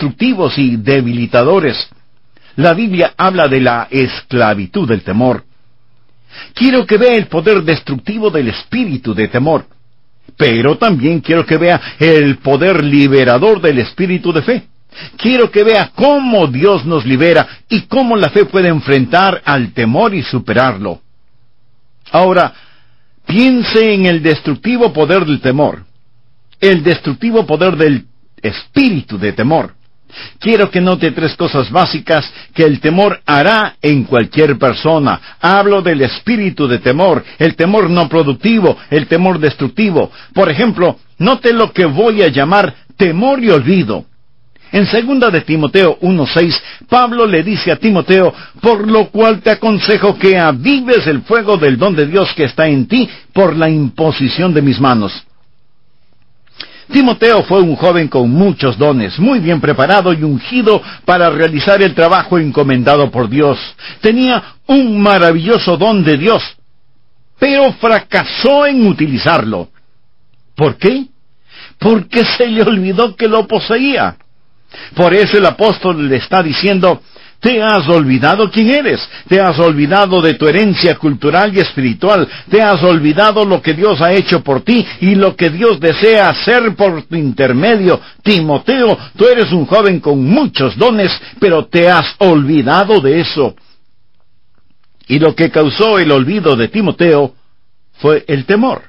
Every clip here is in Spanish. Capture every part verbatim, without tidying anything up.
destructivos y debilitadores. La Biblia habla de la esclavitud del temor. Quiero que vea el poder destructivo del espíritu de temor, pero también quiero que vea el poder liberador del espíritu de fe. Quiero que vea cómo Dios nos libera y cómo la fe puede enfrentar al temor y superarlo. Ahora, piense en el destructivo poder del temor, el destructivo poder del espíritu de temor. Quiero que note tres cosas básicas que el temor hará en cualquier persona. Hablo del espíritu de temor, el temor no productivo, el temor destructivo. Por ejemplo, note lo que voy a llamar temor y olvido. En segunda de Timoteo uno seis, Pablo le dice a Timoteo: por lo cual te aconsejo que avives el fuego del don de Dios que está en ti por la imposición de mis manos. Timoteo fue un joven con muchos dones, muy bien preparado y ungido para realizar el trabajo encomendado por Dios. Tenía un maravilloso don de Dios, pero fracasó en utilizarlo. ¿Por qué? Porque se le olvidó que lo poseía. Por eso el apóstol le está diciendo: te has olvidado quién eres, te has olvidado de tu herencia cultural y espiritual, te has olvidado lo que Dios ha hecho por ti y lo que Dios desea hacer por tu intermedio. Timoteo, tú eres un joven con muchos dones, pero te has olvidado de eso. Y lo que causó el olvido de Timoteo fue el temor.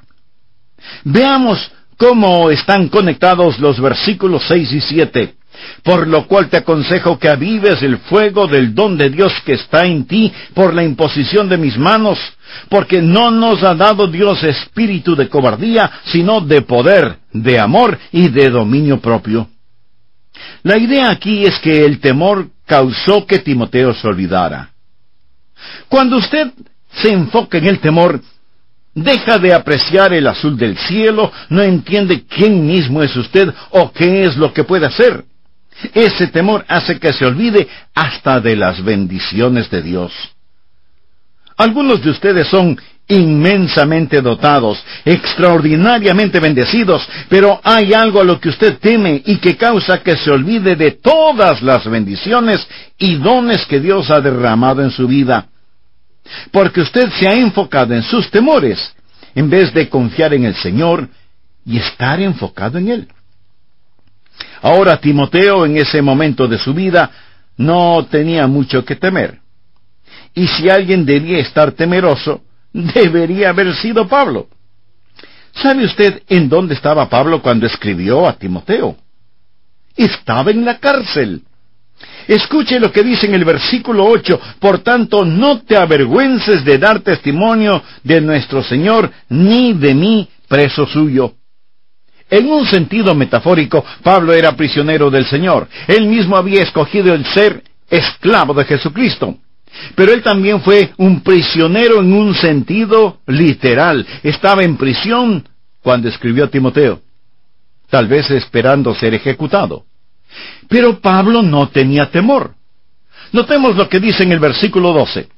Veamos cómo están conectados los versículos seis y siete. Por lo cual te aconsejo que avives el fuego del don de Dios que está en ti por la imposición de mis manos, porque no nos ha dado Dios espíritu de cobardía, sino de poder, de amor y de dominio propio. La idea aquí es que el temor causó que Timoteo se olvidara. Cuando usted se enfoca en el temor, deja de apreciar el azul del cielo, no entiende quién mismo es usted o qué es lo que puede hacer. Ese temor hace que se olvide hasta de las bendiciones de Dios. Algunos de ustedes son inmensamente dotados, extraordinariamente bendecidos, pero hay algo a lo que usted teme y que causa que se olvide de todas las bendiciones y dones que Dios ha derramado en su vida. Porque usted se ha enfocado en sus temores, en vez de confiar en el Señor y estar enfocado en Él. Ahora Timoteo, en ese momento de su vida, no tenía mucho que temer. Y si alguien debía estar temeroso, debería haber sido Pablo. ¿Sabe usted en dónde estaba Pablo cuando escribió a Timoteo? Estaba en la cárcel. Escuche lo que dice en el versículo ocho: por tanto, no te avergüences de dar testimonio de nuestro Señor, ni de mí, preso suyo. En un sentido metafórico, Pablo era prisionero del Señor. Él mismo había escogido el ser esclavo de Jesucristo. Pero él también fue un prisionero en un sentido literal. Estaba en prisión cuando escribió a Timoteo, tal vez esperando ser ejecutado. Pero Pablo no tenía temor. Notemos lo que dice en el versículo doce.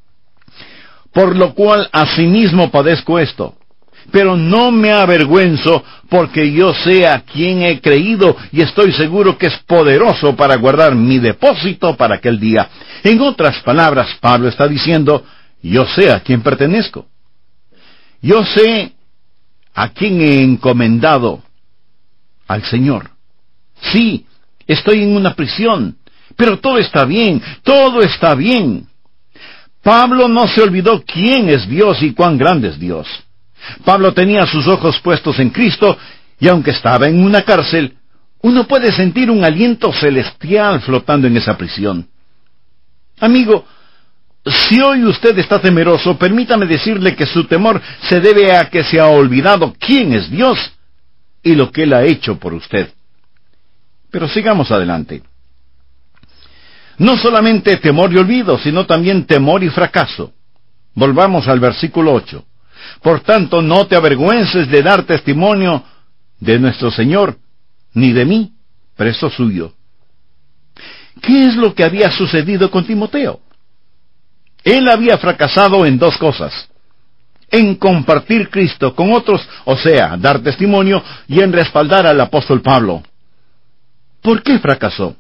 Por lo cual asimismo padezco esto, pero no me avergüenzo, porque yo sé a quién he creído y estoy seguro que es poderoso para guardar mi depósito para aquel día. En otras palabras, Pablo está diciendo: yo sé a quién pertenezco. Yo sé a quién he encomendado: al Señor. Sí, estoy en una prisión, pero todo está bien, todo está bien. Pablo no se olvidó quién es Dios y cuán grande es Dios. Pablo tenía sus ojos puestos en Cristo, y aunque estaba en una cárcel, uno puede sentir un aliento celestial flotando en esa prisión. Amigo, si hoy usted está temeroso, permítame decirle que su temor se debe a que se ha olvidado quién es Dios y lo que Él ha hecho por usted. Pero sigamos adelante. No solamente temor y olvido, sino también temor y fracaso. Volvamos al versículo ocho. Por tanto, no te avergüences de dar testimonio de nuestro Señor, ni de mí, preso suyo. ¿Qué es lo que había sucedido con Timoteo? Él había fracasado en dos cosas: en compartir Cristo con otros, o sea, dar testimonio, y en respaldar al apóstol Pablo. ¿Por qué fracasó?